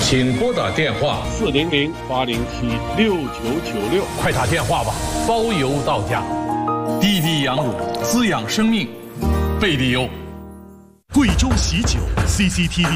请拨打电话 400-807-6996， 快打电话吧，包邮到家。滴滴羊乳滋养生命，贝利优。 贵州喜酒 CCTV